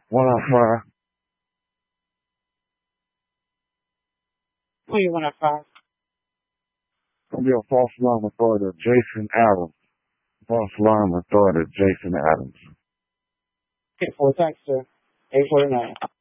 105. Who you want to find? Gonna be a false alarm authority, Jason Adams. False alarm authority, Jason Adams. Okay, for text, sir. 849.